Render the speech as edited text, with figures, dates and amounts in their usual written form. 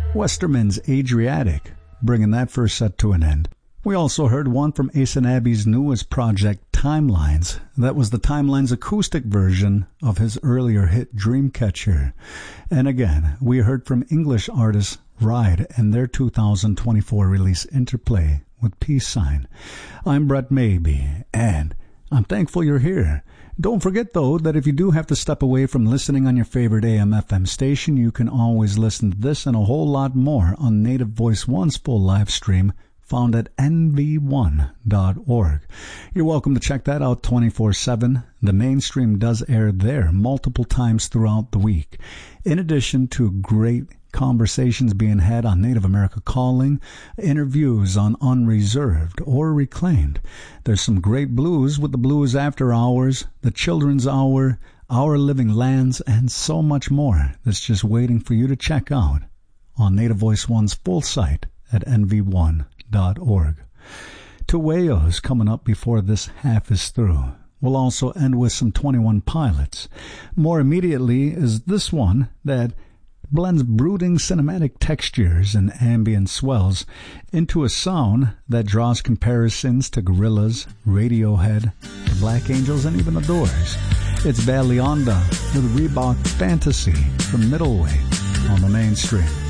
Westerman's Adriatic, bringing that first set to an end. We also heard one from Ace and Abby's newest project, Timelines. That was the Timelines acoustic version of his earlier hit Dreamcatcher. And again, we heard from English artist Ride and their 2024 release Interplay with Peace Sign. I'm Brett Maybe, and I'm thankful you're here. Don't forget, though, that if you do have to step away from listening on your favorite AM/FM station, you can always listen to this and a whole lot more on Native Voice One's full live stream, found at nv1.org. You're welcome to check that out 24/7. The mainstream does air there multiple times throughout the week. In addition to great conversations being had on Native America Calling, interviews on Unreserved or Reclaimed. There's some great blues with the Blues After Hours, the Children's Hour, Our Living Lands, and so much more that's just waiting for you to check out on Native Voice One's full site at nv1.org. Tueyo's coming up before this half is through. We'll also end with some 21 Pilots. More immediately is this one that blends brooding cinematic textures and ambient swells into a sound that draws comparisons to Gorillaz, Radiohead, the Black Angels, and even the Doors. It's Baleonda with Reebok Fantasy from Middleweight on the mainstream.